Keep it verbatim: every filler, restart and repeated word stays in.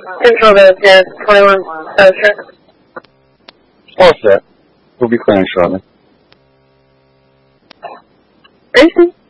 Control those, yes, twenty-one, uh, sure. All set. We'll be clearing shortly. Gracie?